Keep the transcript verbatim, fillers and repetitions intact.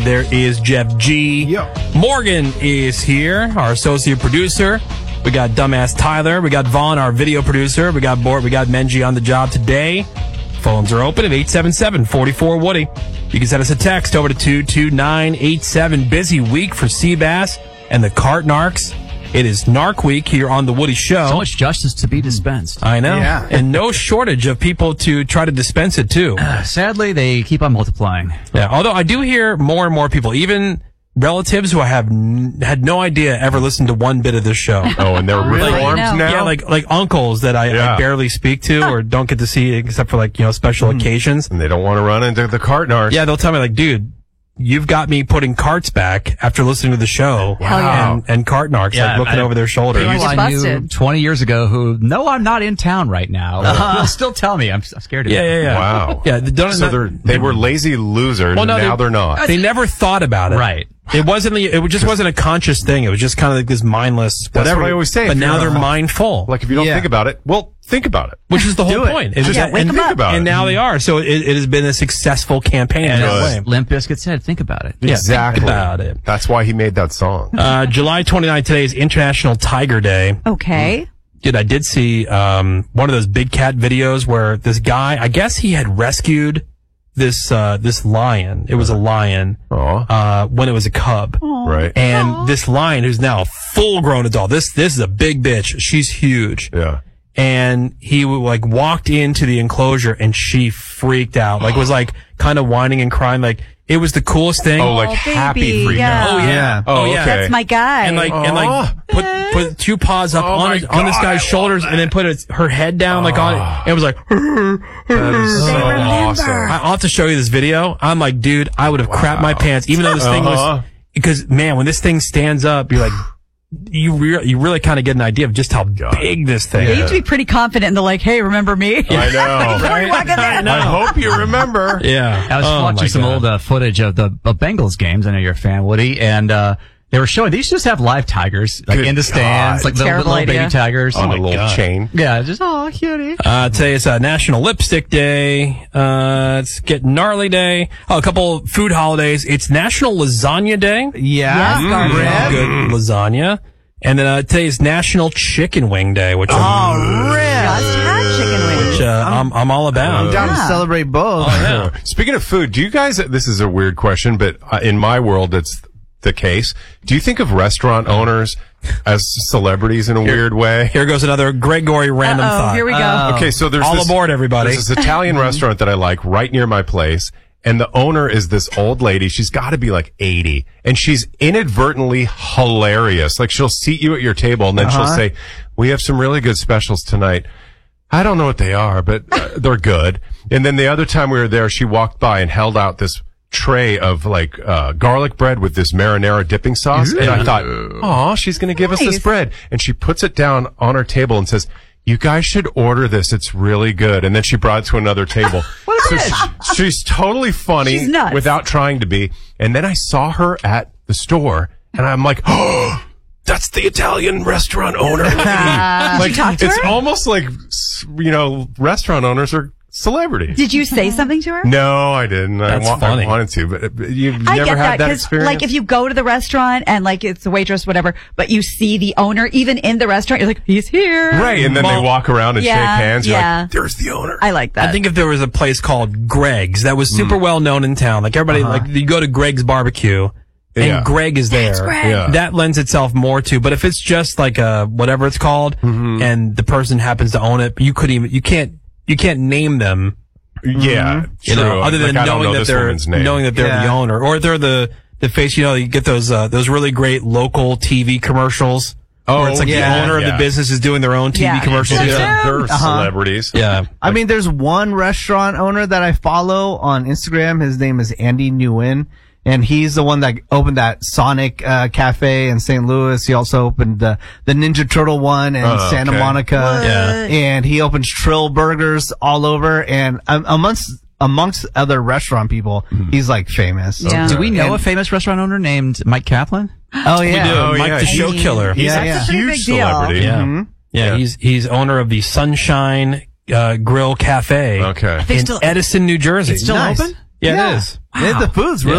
There is Jeff G. Yep. Morgan is here, our associate producer. We got Dumbass Tyler. We got Vaughn, our video producer. We got Bort. We got Menji on the job today. Phones are open at eight seven seven, four four, Woody. You can send us a text over to two two nine eight seven. Busy week for Seabass and the Cart Narcs. It is Narc Week here on the Woody Show. So much justice to be dispensed. I know. Yeah. And no shortage of people to try to dispense it, too. Uh, sadly, they keep on multiplying. Yeah, although I do hear more and more people, even relatives who I have n- had no idea ever listened to one bit of this show. Oh, and they're Really? reformed No. now? Yeah, like like uncles that I, Yeah. I barely speak to or don't get to see except for like, you know, special occasions. And they don't want to run into the cart narcs. Yeah, they'll tell me like, dude, you've got me putting carts back after listening to the show. Hell yeah. And, and cart narcs Yeah, like looking I- over their shoulders. People Get I knew busted. twenty years ago who, no, I'm not in town right now. Will still tell me. I'm, I'm scared of Yeah, it. yeah, yeah. Wow. Yeah, they don't, So they're, they were lazy losers, well, no, and now they, they're not. They never thought about it. Right. It wasn't. It just wasn't a conscious thing. It was just kind of like this mindless whatever. what I always say. But If now you're they're not- mindful. Like, if you don't Yeah. think about it, well, think about it. Which is the whole Do it. point. It's Yeah, just, wake and, 'em think up. about and it. now they are. So it, it has been a successful campaign in And that as way. Limp Bizkit said, think about it. Yeah, Exactly. think about it. That's why he made that song. Uh, July twenty-ninth, today is International Tiger Day. Okay. Dude, I did see um, one of those big cat videos where this guy, I guess he had rescued this uh, this lion. It was a lion Aw. uh, when it was a cub. Right. And this lion, who's now a full-grown adult, this this is a big bitch. She's huge. Yeah. And he like walked into the enclosure and she freaked out. Like was like kind of whining and crying. Like it was the coolest thing. Oh, like Oh, happy baby, freak yeah. out. Oh, yeah. Oh, yeah. okay. That's my guy. And like and like Aw. put put two paws up Oh, on my it, on this God, guy's I shoulders love and then put its, her head down like on it. And it was like That is so remember. awesome. I'll have to show you this video. I'm like, dude, I would have crapped my pants even though this thing Uh-huh. was because man, when this thing stands up, you're like you re- you really kind of get an idea of just how big this thing They is. used to be pretty confident and they're like, hey, remember me? I know. Before you walk in there. I hope you remember. Yeah. I was Oh, my watching some God. old uh, footage of the of Bengals games. I know you're a fan, Woody, and uh, they were showing. They used to just have live tigers, like Good in the stands, God. like little, Terrible little baby idea. tigers. On my a little God. chain. Yeah, just oh, cutie. Uh, today is uh, National Lipstick Day. Uh, it's Get Gnarly Day. Oh, a couple food holidays. It's National Lasagna Day. Yeah. Yes, Garfield. Rib. Good lasagna. And then uh, today is National Chicken Wing Day, which, Oh, I'm, rib. Just had chicken wings. which uh, I'm, I'm all about. I'm down to Yeah. celebrate both. Yeah. Speaking of food, do you guys, this is a weird question, but uh, in my world, it's the case. Do you think of restaurant owners as celebrities in a weird way? Here goes another Gregory random Oh, thought. here we go. Okay, so there's All this, aboard, everybody. There's this Italian restaurant that I like right near my place. And the owner is this old lady. She's got to be like eighty. And she's inadvertently hilarious. Like she'll seat you at your table and then she'll say, we have some really good specials tonight. I don't know what they are, but uh, they're good. And then the other time we were there, she walked by and held out this tray of like uh garlic bread with this marinara dipping sauce. And I thought, oh, she's going to give us this Nice. bread. And she puts it down on her table and says, you guys should order this. It's really good. And then she brought it to another table. so she, she's totally funny She's nuts. without trying to be. And then I saw her at the store and I'm like, oh, that's the Italian restaurant owner. like, you talk to it's her? almost like, you know, restaurant owners are celebrities. Did you say something to her? No, I didn't. That's I, wa- funny. I wanted to, but but you've I never get had that, that experience? like if you go to the restaurant and like it's a waitress, whatever, but you see the owner even in the restaurant, you're like, he's here. Right, and then Well, they walk around and yeah, shake hands. You're yeah. like, there's the owner. I like that. I think if there was a place called Greg's that was super well known in town, like everybody, like you go to Greg's barbecue and Yeah. Greg is there. Greg. Yeah. That lends itself more to, but if it's just like a, whatever it's called and the person happens to own it, you couldn't even, you can't, you can't name them, Yeah, you true. know, other than Like, I don't knowing know that this they're, woman's name. knowing that they're the Yeah. owner or they're the, the face, you know, you get those, uh, those really great local T V commercials. Oh, where it's like yeah, the owner yeah. of the business is doing their own T V Yeah. commercials. Yeah. Yeah. They're Uh-huh. celebrities. Yeah. I mean, there's one restaurant owner that I follow on Instagram. His name is Andy Nguyen. And he's the one that opened that Sonic uh, Cafe in Saint Louis. He also opened the, the Ninja Turtle one in Oh, Santa okay. Monica. Yeah. And he opens Trill Burgers all over. And um, amongst amongst other restaurant people, he's like famous. Yeah. Do we know And- a famous restaurant owner named Mike Kaplan? Oh yeah. We do. Oh, Mike yeah. the Show He- Killer. He's Yeah, a yeah. Pretty huge big deal. celebrity. Yeah. Mhm. Yeah, Yeah. he's he's owner of the Sunshine uh, Grill Cafe Okay. They in still- Edison, New Jersey. It's still Nice. open? yeah, Yeah. it is. The food's really